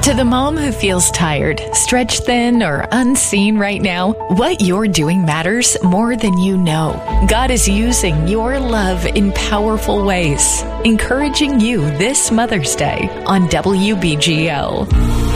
To the mom who feels tired, stretched thin, or unseen right now, what you're doing matters more than you know. God is using your love in powerful ways, encouraging you this Mother's Day on WBGL.